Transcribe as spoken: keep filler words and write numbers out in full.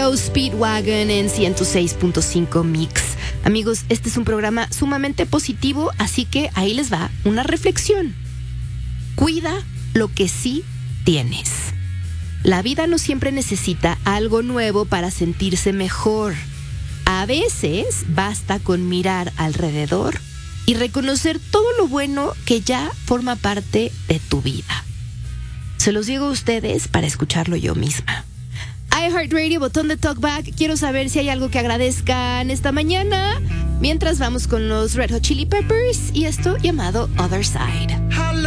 Ghost Speedwagon en ciento seis punto cinco Mix. Amigos, este es un programa sumamente positivo, así que ahí les va una reflexión. Cuida lo que sí tienes. La vida no siempre necesita algo nuevo para sentirse mejor. A veces basta con mirar alrededor y reconocer todo lo bueno que ya forma parte de tu vida. Se los digo a ustedes para escucharlo yo misma. iHeartRadio, botón de talkback. Quiero saber si hay algo que agradezcan esta mañana. Mientras vamos con los Red Hot Chili Peppers y esto llamado Other Side.